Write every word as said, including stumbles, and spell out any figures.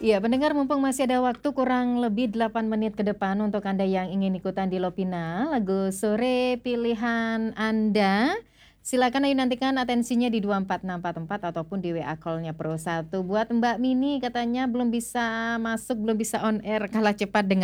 Iya, pendengar mumpung masih ada waktu kurang lebih delapan menit ke depan untuk Anda yang ingin ikutan di Lovina, lagu sore pilihan Anda, silakan ayo nantikan atensinya di dua empat enam empat empat ataupun di W A call-nya Pro satu. Buat Mbak Mini katanya belum bisa masuk, belum bisa on air, kalah cepat dengan